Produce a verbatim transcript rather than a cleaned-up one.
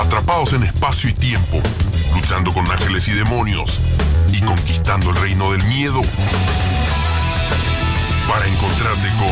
atrapados en espacio y tiempo, luchando con ángeles y demonios y conquistando el reino del miedo. Para encontrarte con